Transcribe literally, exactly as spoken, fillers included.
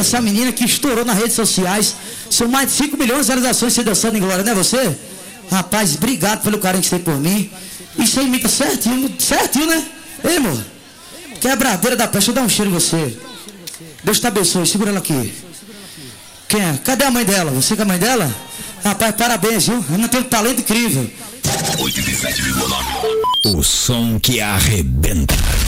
essa menina que estourou nas redes sociais. São mais de cinco milhões de visualizações você dançando em glória, não é você? Rapaz, obrigado pelo carinho que você tem por mim. Isso aí imita certinho, certinho, né? Ei, amor. Quebradeira da peste, deixa eu dar um cheiro em você. Deus te abençoe, segura ela aqui. Quem é? Cadê a mãe dela? Você que é a mãe dela? Rapaz, parabéns, viu? Ela tem um talento incrível. oitenta e sete vírgula nove. O som que arrebenta.